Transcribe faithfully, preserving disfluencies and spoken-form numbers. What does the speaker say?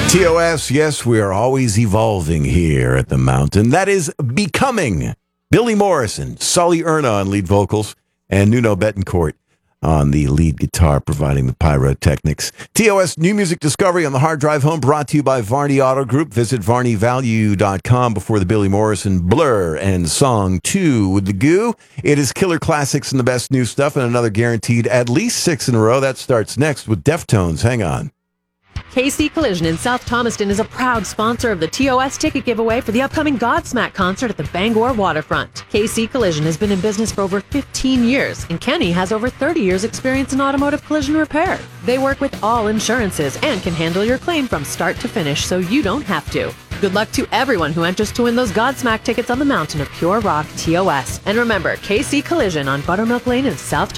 T O S, yes, we are always evolving here at the mountain. That is Becoming. Billy Morrison, Sully Erna on lead vocals, and Nuno Betancourt on the lead guitar, providing the pyrotechnics. T O S New Music Discovery on the Hard Drive Home, brought to you by Varney Auto Group. Visit varney value dot com before the Billy Morrison Blur and Song two with the Goo. It is killer classics and the best new stuff, and another guaranteed at least six in a row. That starts next with Deftones. Hang on. K C Collision in South Thomaston is a proud sponsor of the T O S ticket giveaway for the upcoming Godsmack concert at the Bangor Waterfront. K C Collision has been in business for over fifteen years, and Kenny has over thirty years experience in automotive collision repair. They work with all insurances and can handle your claim from start to finish so you don't have to. Good luck to everyone who enters to win those Godsmack tickets on the mountain of pure rock T O S. And remember, K C Collision on Buttermilk Lane in South